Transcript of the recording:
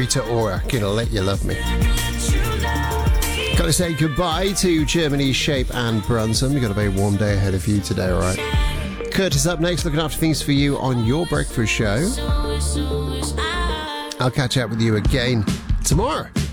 Rita Ora, Gonna Let You Love Me. Gotta say goodbye to Germany's Shape and Brunson. We've got a very warm day ahead of you today, all right? Curtis up next, looking after things for you on your breakfast show. I'll catch up with you again tomorrow.